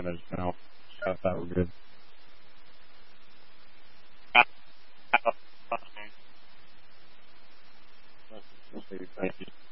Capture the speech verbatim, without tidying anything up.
damage now. Got that were good. Thank you.